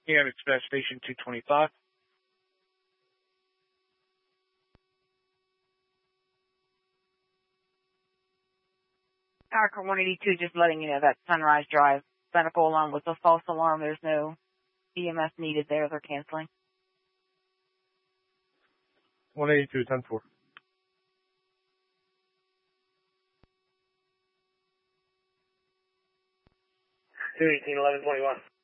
EM Express Station 225. Tower 182, just letting you know that Sunrise Drive medical alarm was a false alarm. There's no EMS needed there. They're canceling. 182, 10-4. 218, 1121.